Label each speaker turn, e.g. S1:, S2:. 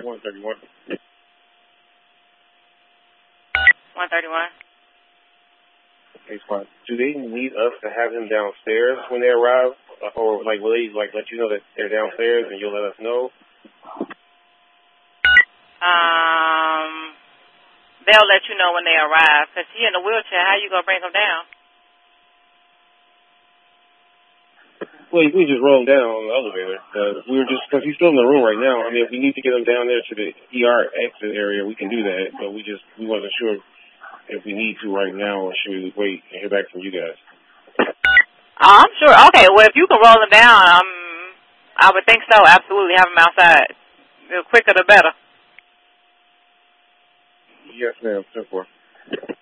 S1: 131.
S2: 131.
S1: Okay, fine. Do they need us to have them downstairs when they arrive? Or, like, will they, like, let you know that they're downstairs and you'll let us know?
S2: They'll let you know when they arrive. Because he in a wheelchair, how you going to bring him down?
S1: Well, we just roll him down on the elevator. Because he's still in the room right now. I mean, if we need to get him down there to the ER exit area, we can do that. But we wasn't sure if we need to right now or should we wait and hear back from you guys.
S2: I'm sure. Okay, well, if you can roll him down, I would think so. Absolutely. Have him outside. The quicker the better.
S1: Yes, ma'am. 10-4.